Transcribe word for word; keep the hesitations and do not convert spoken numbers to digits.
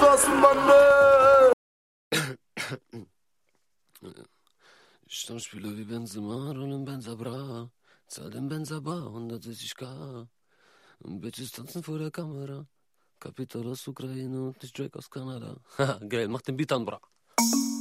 Straßenbande. Stammspieler wie Benzema, rollen Benza Bra, zahl den Benza Bar, hundertsechzig K. Bitches tanzen vor der Kamera, Kapital aus Ukraine und nicht Drake aus Kanada. Haha, geil, mach den Beat an, bra.